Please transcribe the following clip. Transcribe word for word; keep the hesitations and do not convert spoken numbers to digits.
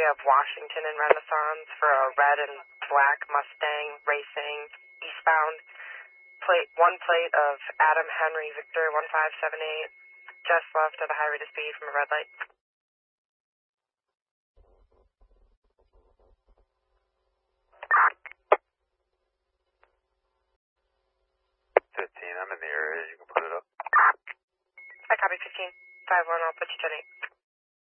area of Washington and Renaissance for a red and black Mustang racing eastbound. Plate one plate of Adam Henry Victor one five seven eight, just left at a high rate of speed from a red light. fifteen, I'm in the area. You can put it up. I copy fifteen. five one, I'll put you ten eight.